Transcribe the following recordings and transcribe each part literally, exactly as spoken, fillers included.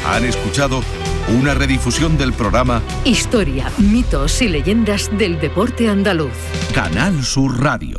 Han escuchado una redifusión del programa Historia, mitos y leyendas del deporte andaluz. Canal Sur Radio.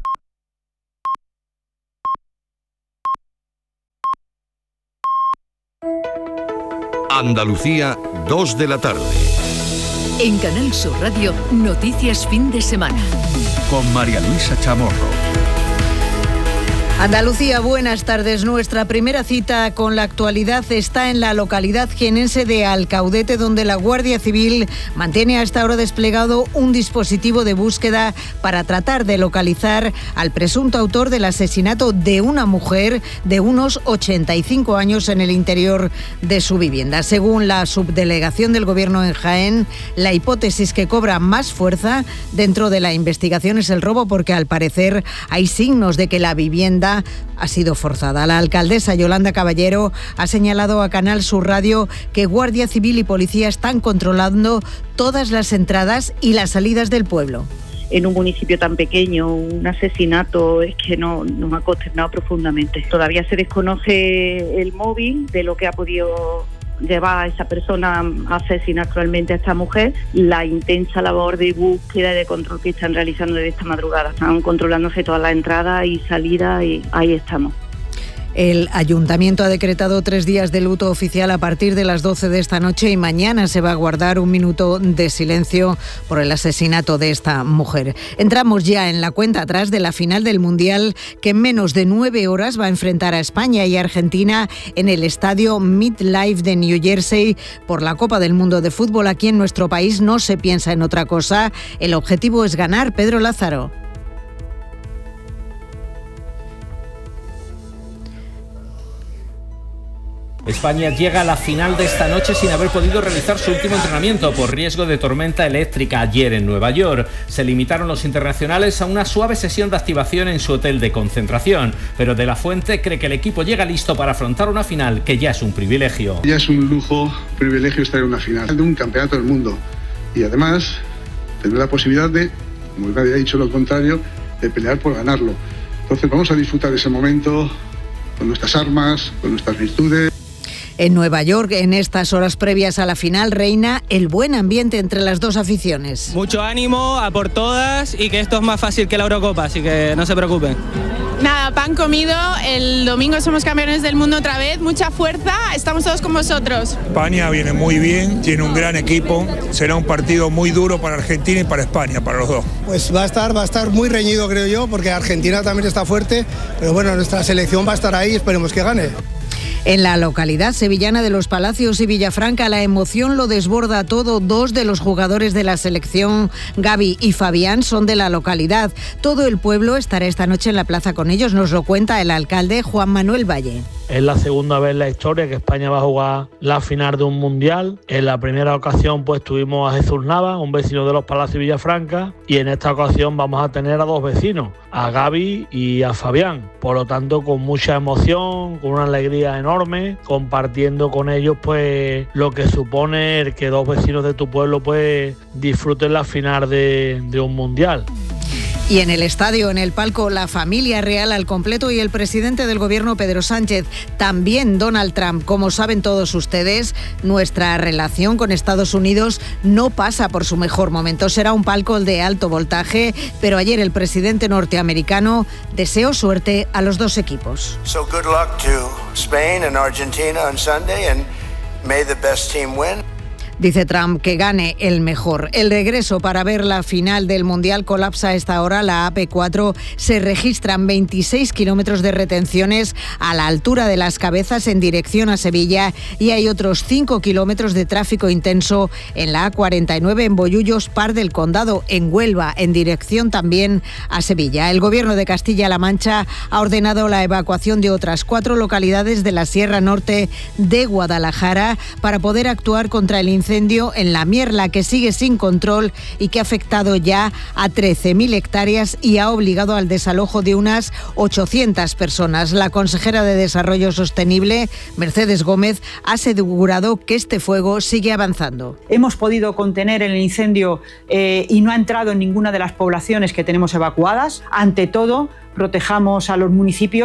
Andalucía, dos de la tarde. En Canal Sur Radio, noticias fin de semana. Con María Luisa Chamorro. Andalucía, buenas tardes. Nuestra primera cita con la actualidad está en la localidad jienense de Alcaudete, donde la Guardia Civil mantiene hasta ahora desplegado un dispositivo de búsqueda para tratar de localizar al presunto autor del asesinato de una mujer de unos ochenta y cinco años en el interior de su vivienda. Según la subdelegación del Gobierno en Jaén, la hipótesis que cobra más fuerza dentro de la investigación es el robo, porque al parecer hay signos de que la vivienda ha sido forzada. La alcaldesa Yolanda Caballero ha señalado a Canal Sur Radio que Guardia Civil y Policía están controlando todas las entradas y las salidas del pueblo. En un municipio tan pequeño, un asesinato es que no, nos ha consternado profundamente. Todavía se desconoce el móvil de lo que ha podido llevar a esa persona a asesinar cruelmente a esta mujer. La intensa labor de búsqueda y de control que están realizando desde esta madrugada. Están controlándose todas las entradas y salidas y ahí estamos. El Ayuntamiento ha decretado tres días de luto oficial a partir de las doce de esta noche y mañana se va a guardar un minuto de silencio por el asesinato de esta mujer. Entramos ya en la cuenta atrás de la final del Mundial, que en menos de nueve horas va a enfrentar a España y Argentina en el estadio MetLife de New Jersey por la Copa del Mundo de Fútbol. Aquí en nuestro país no se piensa en otra cosa. El objetivo es ganar. Pedro Lázaro. España llega a la final de esta noche sin haber podido realizar su último entrenamiento por riesgo de tormenta eléctrica ayer en Nueva York. Se limitaron los internacionales a una suave sesión de activación en su hotel de concentración, pero De la Fuente cree que el equipo llega listo para afrontar una final que ya es un privilegio. Ya es un lujo, un privilegio estar en una final de un campeonato del mundo y además tener la posibilidad de, como nadie ha dicho lo contrario, de pelear por ganarlo. Entonces vamos a disfrutar de ese momento con nuestras armas, con nuestras virtudes. En Nueva York, en estas horas previas a la final, reina el buen ambiente entre las dos aficiones. Mucho ánimo, a por todas, y que esto es más fácil que la Eurocopa, así que no se preocupen. Nada, pan comido, el domingo somos campeones del mundo otra vez, mucha fuerza, estamos todos con vosotros. España viene muy bien, tiene un gran equipo, será un partido muy duro para Argentina y para España, para los dos. Pues va a estar, va a estar muy reñido, creo yo, porque Argentina también está fuerte, pero bueno, nuestra selección va a estar ahí, esperemos que gane. En la localidad sevillana de Los Palacios y Villafranca, la emoción lo desborda todo. Dos de los jugadores de la selección, Gavi y Fabián, son de la localidad. Todo el pueblo estará esta noche en la plaza con ellos, nos lo cuenta el alcalde Juan Manuel Valle. Es la segunda vez en la historia que España va a jugar la final de un mundial. En la primera ocasión pues tuvimos a Jesús Nava, un vecino de Los Palacios y Villafranca, y en esta ocasión vamos a tener a dos vecinos, a Gavi y a Fabián. Por lo tanto, con mucha emoción, con una alegría enorme, compartiendo con ellos pues lo que supone el que dos vecinos de tu pueblo pues disfruten la final de, de un mundial. Y en el estadio, en el palco, la familia real al completo y el presidente del gobierno, Pedro Sánchez, también Donald Trump. Como saben todos ustedes, nuestra relación con Estados Unidos no pasa por su mejor momento. Será un palco de alto voltaje, pero ayer el presidente norteamericano deseó suerte a los dos equipos. So good luck to Spain and Argentina on Sunday, and may the best team win. Dice Trump que gane el mejor. El regreso para ver la final del Mundial colapsa a esta hora la A P cuatro. Se registran veintiséis kilómetros de retenciones a la altura de Las Cabezas en dirección a Sevilla y hay otros cinco kilómetros de tráfico intenso en la A cuarenta y nueve en Bollullos, Par del Condado, en Huelva, en dirección también a Sevilla. El Gobierno de Castilla-La Mancha ha ordenado la evacuación de otras cuatro localidades de la Sierra Norte de Guadalajara para poder actuar contra el incendio incendio en la Mierla, que sigue sin control y que ha afectado ya a trece mil hectáreas y ha obligado al desalojo de unas ochocientas personas. La consejera de Desarrollo Sostenible, Mercedes Gómez, ha asegurado que este fuego sigue avanzando. Hemos podido contener el incendio eh, y no ha entrado en ninguna de las poblaciones que tenemos evacuadas. Ante todo, protejamos a los municipios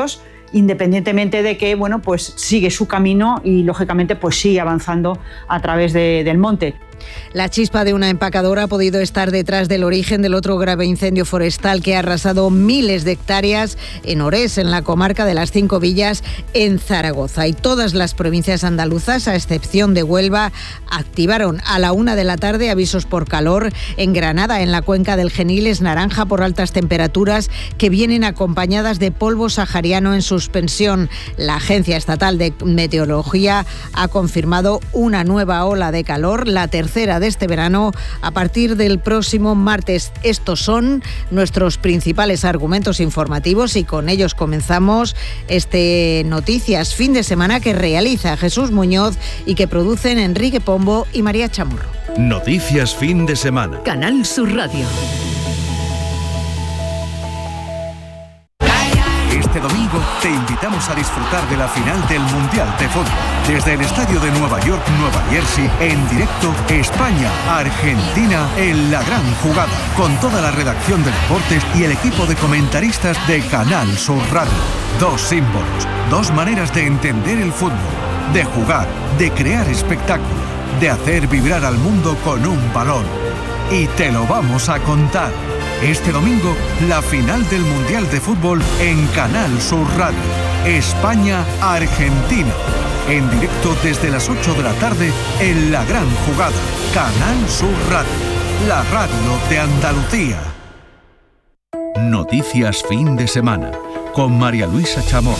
independientemente de que, bueno, pues sigue su camino y lógicamente pues sigue avanzando a través de, del monte. La chispa de una empacadora ha podido estar detrás del origen del otro grave incendio forestal que ha arrasado miles de hectáreas en Orés, en la comarca de las Cinco Villas, en Zaragoza. Y todas las provincias andaluzas, a excepción de Huelva, activaron a la una de la tarde avisos por calor. En Granada, en la cuenca del Genil, es naranja por altas temperaturas que vienen acompañadas de polvo sahariano en suspensión. La Agencia Estatal de Meteorología ha confirmado una nueva ola de calor, la tercera de este verano, a partir del próximo martes. Estos son nuestros principales argumentos informativos y con ellos comenzamos este Noticias Fin de Semana que realiza Jesús Muñoz y que producen Enrique Pombo y María Chamorro. Noticias Fin de Semana. Canal Sur Radio. Este domingo te invitamos a disfrutar de la final del Mundial de Fútbol. Desde el estadio de Nueva York, Nueva Jersey, en directo, España-Argentina en la gran jugada. Con toda la redacción de deportes y el equipo de comentaristas de Canal Sur Radio. Dos símbolos, dos maneras de entender el fútbol, de jugar, de crear espectáculo, de hacer vibrar al mundo con un balón. Y te lo vamos a contar. Este domingo, la final del Mundial de Fútbol en Canal Sur Radio. España-Argentina. En directo desde las ocho de la tarde en La Gran Jugada. Canal Sur Radio. La radio de Andalucía. Noticias Fin de Semana. Con María Luisa Chamorro.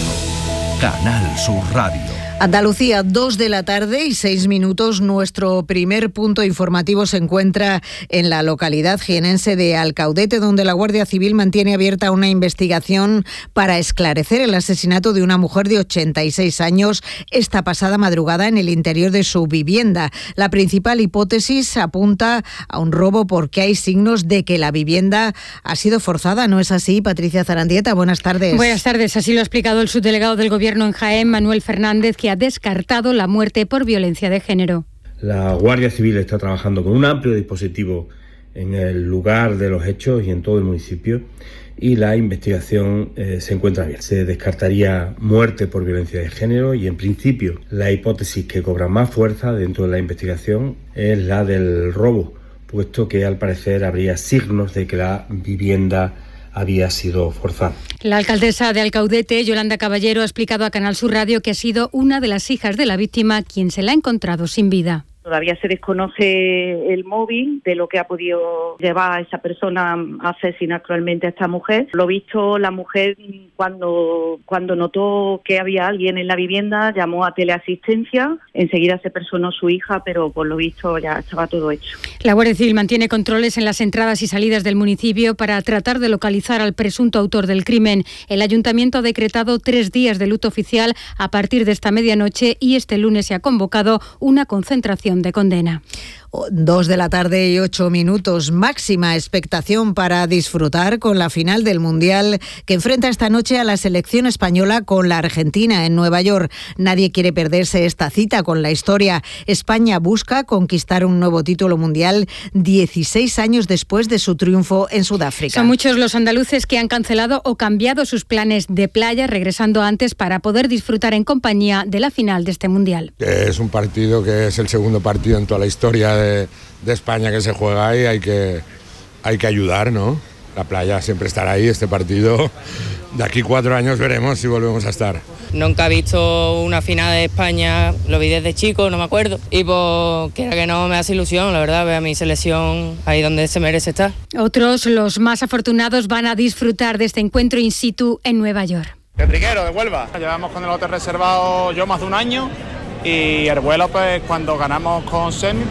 Canal Sur Radio. Andalucía, dos de la tarde y seis minutos. Nuestro primer punto informativo se encuentra en la localidad jienense de Alcaudete, donde la Guardia Civil mantiene abierta una investigación para esclarecer el asesinato de una mujer de ochenta y seis años esta pasada madrugada en el interior de su vivienda. La principal hipótesis apunta a un robo porque hay signos de que la vivienda ha sido forzada. ¿No es así, Patricia Zarandieta? Buenas tardes. Buenas tardes. Así lo ha explicado el subdelegado del Gobierno en Jaén, Manuel Fernández, que ha descartado la muerte por violencia de género. La Guardia Civil está trabajando con un amplio dispositivo en el lugar de los hechos y en todo el municipio, y la investigación eh, se encuentra bien. Se descartaría muerte por violencia de género y, en principio, la hipótesis que cobra más fuerza dentro de la investigación es la del robo, puesto que al parecer habría signos de que la vivienda había sido forzada. La alcaldesa de Alcaudete, Yolanda Caballero, ha explicado a Canal Sur Radio que ha sido una de las hijas de la víctima quien se la ha encontrado sin vida. Todavía se desconoce el móvil de lo que ha podido llevar a esa persona a asesinar cruelmente a esta mujer. Lo visto, la mujer cuando, cuando notó que había alguien en la vivienda llamó a teleasistencia, enseguida se personó su hija, pero por lo visto ya estaba todo hecho. La Guardia Civil mantiene controles en las entradas y salidas del municipio para tratar de localizar al presunto autor del crimen. El Ayuntamiento ha decretado tres días de luto oficial a partir de esta medianoche y este lunes se ha convocado una concentración de condena. Dos de la tarde y ocho minutos. Máxima expectación para disfrutar con la final del Mundial que enfrenta esta noche a la selección española con la Argentina en Nueva York. Nadie quiere perderse esta cita con la historia. España busca conquistar un nuevo título mundial dieciséis años después de su triunfo en Sudáfrica. Son muchos los andaluces que han cancelado o cambiado sus planes de playa, regresando antes para poder disfrutar en compañía de la final de este Mundial. Es un partido que es el segundo partido en toda la historia De, de España que se juega ahí, hay que, hay que ayudar, ¿no? La playa siempre estará ahí, este partido, de aquí cuatro años veremos si volvemos a estar. Nunca he visto una final de España, lo vi desde chico, no me acuerdo, y pues quiera que no me hace ilusión, la verdad, ver a mi selección ahí donde se merece estar. Otros, los más afortunados, van a disfrutar de este encuentro in situ en Nueva York. De Triguero, de Huelva. Llevamos con el hotel reservado yo más de un año. Y el vuelo, pues cuando ganamos con Semi,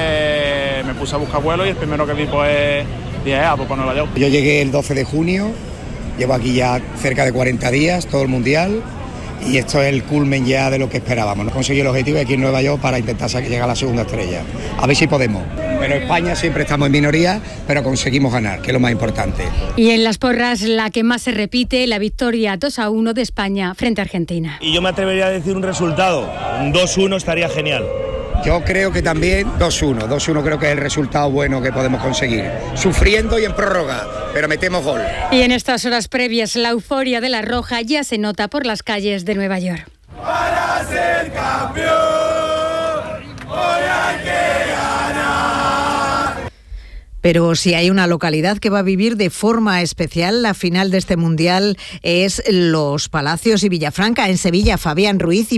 pues me puse a buscar vuelo y el primero que vi, pues dije, ah, pues para Nueva York. Yo llegué el doce de junio, llevo aquí ya cerca de cuarenta días, todo el Mundial, y esto es el culmen ya de lo que esperábamos. Conseguí el objetivo aquí en Nueva York para intentar llegar a la segunda estrella. A ver si podemos. Pero España siempre estamos en minoría, pero conseguimos ganar, que es lo más importante. Y en las porras, la que más se repite, la victoria dos a uno de España frente a Argentina. Y yo me atrevería a decir un resultado, un dos uno estaría genial. Yo creo que también dos uno, dos uno creo que es el resultado bueno que podemos conseguir, sufriendo y en prórroga, pero metemos gol. Y en estas horas previas, la euforia de la Roja ya se nota por las calles de Nueva York. Para ser campeón, hoy hay que ganar. Pero si hay una localidad que va a vivir de forma especial la final de este Mundial es Los Palacios y Villafranca. En Sevilla, Fabián Ruiz. Y